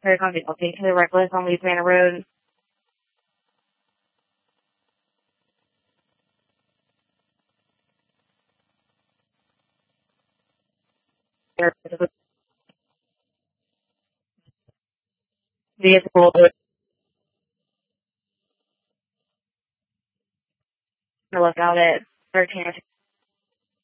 Very confident. Vehicular reckless on Leeds Manor Road. Vehicle to look out at 13